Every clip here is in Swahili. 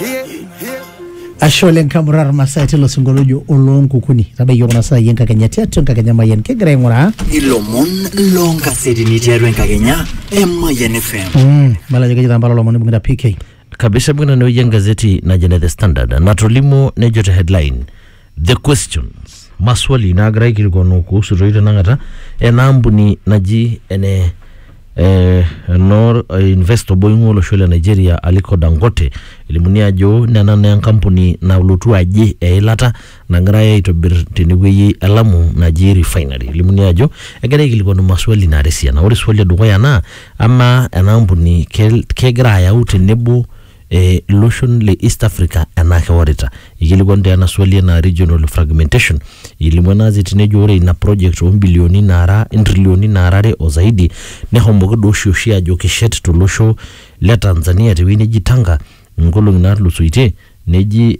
Ashole nkamurar masai tilo singolojo olongu kuni tabe yona sa yenka Kenya tiatu Kenya mayen kegre ngora ilomon longa sedini tiatu Kenya Mayen FM mala joge tambalo lomoni bunga PK kabisa bwana no yenga gazeti na jana The Standard na tolimo nejote headline the questions maswali na agrai kilikono kuhusu roida nangata enambuni naji ene nor investor boingo shole Nigeria Aliko Dangote ilimunia jo nana kampuni na ulutu aje elata nangraya itobir tinigwe alamu na refinery ilimunia jo egere kilikono maswali na resia na ori swali dukoya na ama enambuni kegra ya utenebo lotion le East Africa anake warita ikilikonde ana swali na regional fragmentation ilimwana zitinejo ore ina project 1 bilioni nara trilioni narare o zaidi ne hombogo doshio shia jo kishet to losho le Tanzania tiwini jitanga ngolo ngina lusuite neji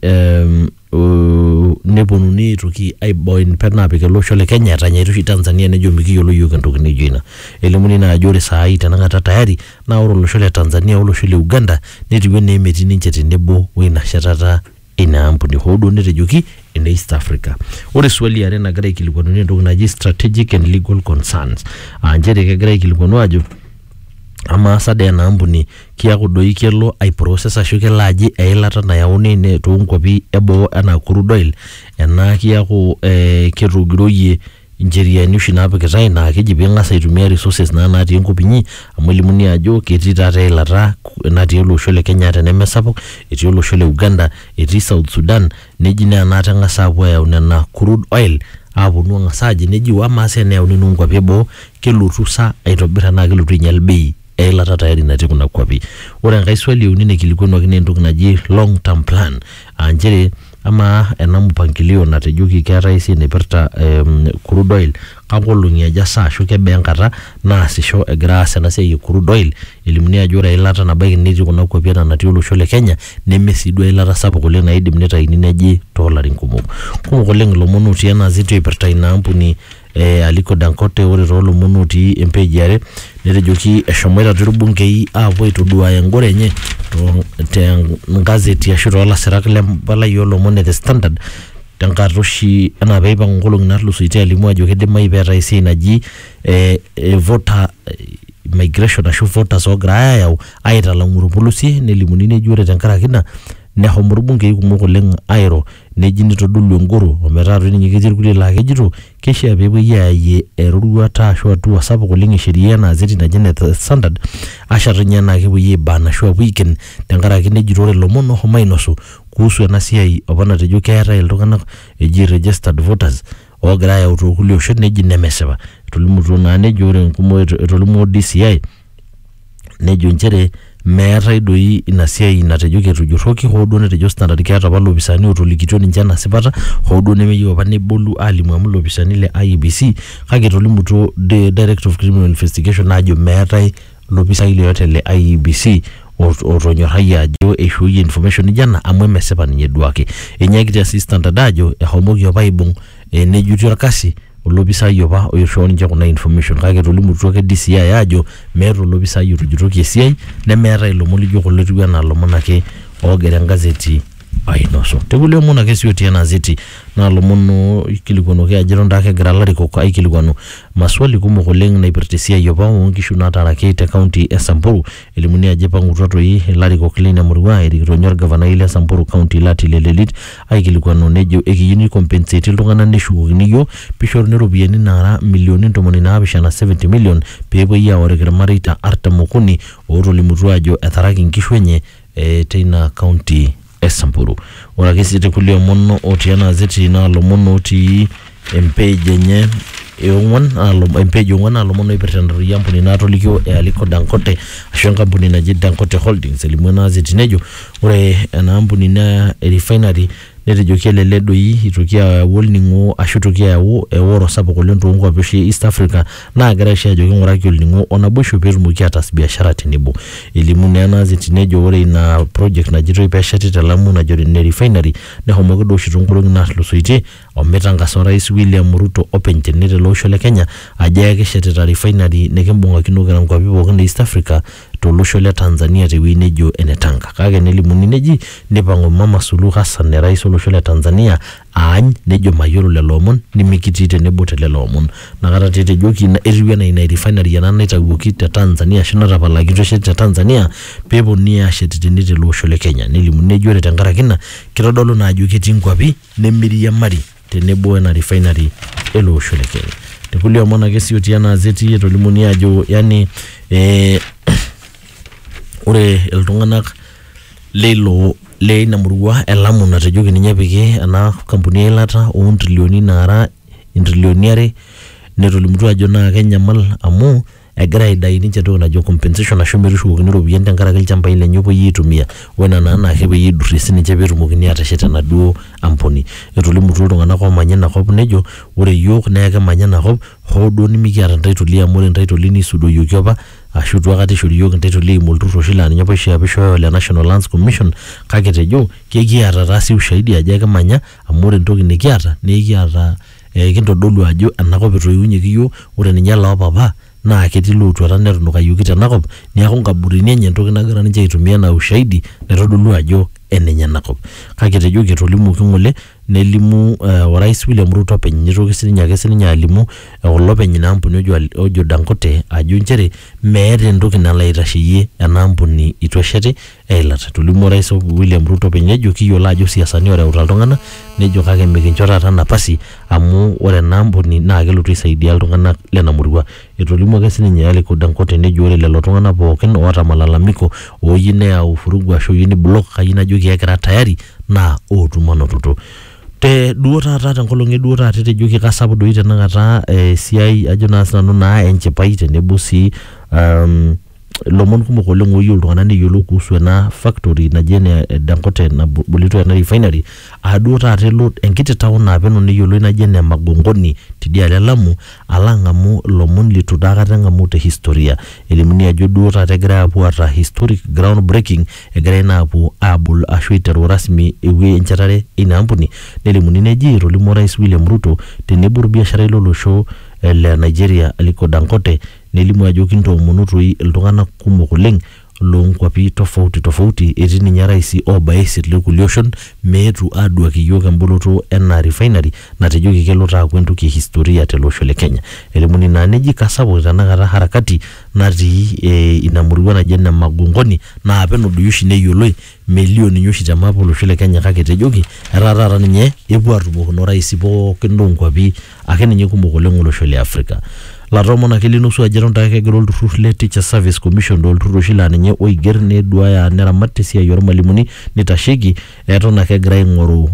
nebonuni tuki aiboin perna peke losho le Kenya tanyaitu Tanzania nejo mikiyolo yuko ndokini jina elimuni na ajore saa hii tanangata tayari na oro losho le Tanzania olo shule Uganda netiwe nemeti ninchete nebo wina shatata ina ampuni hodo netejoki in East Africa ore swali ya rena gara ikilikono nendo naji strategic and legal concerns anjere ke gara ikilikono ajo ama asade na ambuni kia kudoi kelo ai process ashuke laji eilata na yaone ne to nkwapi ebo ana crude ena kia ko kerugiroye injeria nyushi na apeketai na kejibe ngasa itumia resources na naati enkopinyi amulimuni ajo ketii tata eilata natii olosho le Kenya tenemesapuk etii olosho le Uganda etii South Sudan neji na nata ngasa apuo yaune na crude oil aponu ngasaji neji wamase na yaune nkwapi ebo kelutu sa aitobira na kelutu inyal bei eilata tayari natii kuna kwapi ore ngai swali unine kilikono kine entoki naji long term plan anjere ama enamupangilio natejoki keeta isi nepirta crude oil kangolungi aja saa shuke benkata na asisho egira asena sei crude oil elimuni ajora ilata nabaiki netii kuna kwapi na natii olosho le Kenya nemesidu ilata sapuk oleng naidim nitaini neji tolarin kumok oleng lomon otii ena zito ipirta ina ampuni Aliko Dangote ore rolo monuti empeji yare netejoki eshomoita turbungei apuo itodua engore enye te ngazeti ya shiro la serakle bala yolo mone The Standard tangaroshi ana beba ngolong na lusuite alimu ajo kedimai beta isi naji voter migration ashu voters ograya yao aita la ngurupulusi nelimunine jure tankarakina ne homurbungei kumoko leng airo neji nitodulu ngoro ometatu ninyi ketirkulie la kejito kesha bebo yaye eruruata ashu atua sapuk oleng sheria na zeti na jene The Standard asharinya na kebuye bana shu weekend tangaraki nejitore lomono homainoso kuhusu ena siai opana tejo keeta iltung'anak eji registered voters ogira ya utokulio shu neji nemeseba tolimuto na nejo ore nkumo tolimu DCI nejo njere meeta idoi ina siai natejoki etujurroki hodo netejo Standard keeta balopisani otolikitio ninche nasipata hodo nemeyieu apa nebolu alimu amu lopisani le IEBC kake tolimuto the Director of Criminal Investigation ajo meetai lopisai yote le IEBC otonyorhai ajo eshuye information jana amwe mesepa ninye duake enyakiti assistant ajo ehomoki apa ibung nejuti orkasi olobisa yoba oyoshooni nje kuna information kake tolimutu ke DCI ajo meero olobisa yutujutoki esiai nemeeta ilomoli jo koletu ana lomonake ogere ngazeti ainoso tegule mona kesi yote na zeti na lomono ikilikono ke ajiro ndake gralariko kwa ikilikono maswali kumok oleng na ipirtesia yoba ongishu na tarake te county Samburu elimuni aje pangutoto yi lariko clean murwa iritonyor governor ile Samburu county lati lelelit aikilikono nejo ekiyini compensate iltungana neshukokini yo pishor ne robiani nara milioni 70 million pepo ya orekere marita artamokuni orolimutu ajo etharaki nkishwenye teina county Samburu ora kesite kulio mono otiana zeti na lomono oti empeje nye empeje ngwana lomono ipretenda yampuni na tolikio Aliko Dangote ashon kampuni na Dangote Holdings elimwana zeti nejo ore na ampuni na refinery netejoki leledo yi itokia wolningo ashutokia yawo eworo sapuk oleng to ngwa peshi East Africa na agarasha ajoki ngoraki olningo onabosho perumoki atas biashara tenebo elimuni ana zitinejo ore ina project na jito ipeshati talamu na jori ne refinery ne homogo do shitunguro na lusoite ometangasa Rais William Ruto open tenete losho le Kenya ajaye keshete refinery nekembonga kinogera ngwa bibo kende East Africa tolosho le Tanzania tewueji nejo ene Tanga. Kake nelimuni neji nipangu Mama Suluhu Hassan ne rais olosho le Tanzania aany nejo mayiolo lelo omon nimikiti tenebo lelo omon. Nakata tetejoki etiu enaa ina refinery ena naitawuoki te Tanzania ashu natapalakitio oshi te Tanzania peeponunui aashet tene tele osho le Kenya. Nelimuni nejo ore tenkaraki ina kitodolu naa ajo ketii nkwapi nemiriamari tenebo ena refinery ele osho le Kenya. Tekulie omon ake sii otii ena azeti etolimuni ajo yani ore iltung'anak leilo leina murua Elamu natejoki ninye epiki ena kampuni eilata $1 naara intrilioni are netolimutuo ajo naa kenyamal amu egira aidai ninche entoki najo compensation ashu metushukokini iropiyiani tenkaraki ilchambai lenye opuoi aitumia wena naa kepuoi aidurrie sininche peetumokini aateshet enaduo ampuni. Etolimutuo iltung'anak oomanya ina kop nejo ore yiok naa ekimanya ina kop hoo duo nimikiata ntaitoli amu ore ntaitoli nisudoyioki apa ashu itu aikata ishori yiok ntaitoli eimu olturrur oshi laa ninye apa ishooyo le National Lands Commission, kake tejo kekiata taa sii ushahidi ajo ekimanya amu ore entoki nikiata naa ekiata kintodolu ajo enakop etoiunyieki yiok, ore ninye loopapa naa ketii lootuata netunukayioki tenakop, neeku nkaburini enye entoki nagira ninche aitumia na ushahidi naitodolu ajo enenye enakop. Kake tejoki etolimuoki ng'ole nelimu orais William Ruto openy nitoki sininye alimu olopeny ina ampuni ojo Dangote ajo nchere meeta entoki nalo aitasheyie ena ampuni itu esheti eilata. Tolimu orais William Ruto openy nejo kiyiolo ajo siasani oreuta iltung'anak nejo kake mikincho taata napasi amu ore ena ampuni naa kelotu aisaidia iltung'anak lena murua. Etolimu ake sininye Aliko Dangote nejo ore lelo tung'anak pookin oota malalamiko ooyieu neyau furugu ashu oyieu niblock kayieu najoki ekira tayari naa ootum anototo. Te duo taata tenkolong duo taata etejoki kasapuk doi tenakata esiai ajo naa sinanu naa enchipai tenebo sii lomon kumok oleng ooyieu iltung'anak neyiolou kuhusu ena factory naji ene Dangote nabolito ena refinery duo taata elo enkiti town apa eno neyioloi naji ene Magongoni tidialo Lamu alang amu lomon litu daakata eng'amu te historia. Elimuni ajo duo taata egira apuo aata historic ground breaking egira naa apuo abol ashu aiteru rasmi ewuei enchetare ina ampuni. Nelimuni neji etolimu Rais William Ruto tenebo irbiasharai lolosho le Nigeria Aliko Dangote nelimu ajo kintoomonotoi iltung'anak kumok oleng loonkwapi tofauti etii ninye rais obaya isiet lekulie oshon meetu aduaki yiok emboloto ena refinery natejoki kelotu aaku entoki historia tele osho le Kenya. Elimuni naa neji kasapuk tenakata harakati natii ina murua naji ene Magongoni naa apa doi oshi neyioloi melio ninye oshi te map olosho le Kenya, kake tejoki etaa taata ninye epuo atumokino rais pookin loonkwapi ake ninye kumok oleng olosho le Afrika. Latomon ake linusu ajo eton taake egira olturrur le Teacher Service Commission olturrur oshi laa ninye oiger neduaya neramat esiai ormalimuni nitasheki eton ake egira aing'oru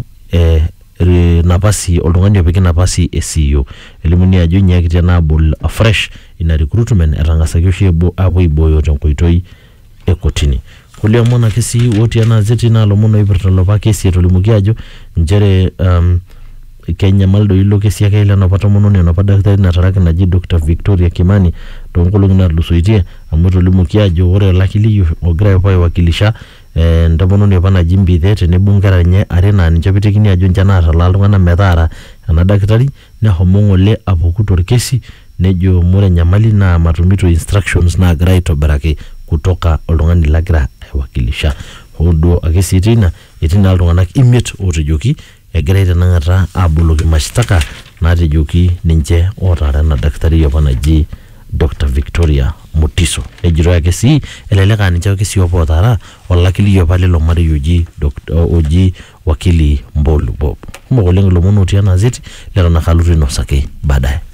napasi oltung'ani opiki napasi e CEO. Elimuni ajo nyakitia naabol afresh ina recruitment etang'asaki oshi apuo aibooyo tenkoitoi e kotini. Kulie omon ake sii otii ena azeti naa lomon oipirta lopa kesi etolimuki ajo nchere kenyamal doi ilo kesi ake ile enapa tomononi enapa daktari nataraki naji Dr. Victoria Kimani toonkolong'i naatulusoitie amu etolimuki ajo ore olakili ogira apuo aiwakilisha entomononi apa naji Mbithe tenebo nkera enye are naa ninche epitikini ajo ninche naatalaa iltung'anak metaara ena daktari nehomo ng'ole apuku torkesi nejo ore enyamali naa matumito instructions naagira aitobiraki kutoka oltung'ani lagira aiwakilisha. Hoo duo ake sii tina etii naa iltung'anak imiet ootejoki egira tenakata aboloki mashtaka naatejoki ninche ootaara ena daktari apa naji Dr. Victoria Mutiso. Ejito ake sii elelek ninche ake sii apa ootaara olakili apa lilo marei oji wakili Mbolu Bob. Kumok oleng ilomon otii ena azeti leton ake alotu ainosaki baadaye.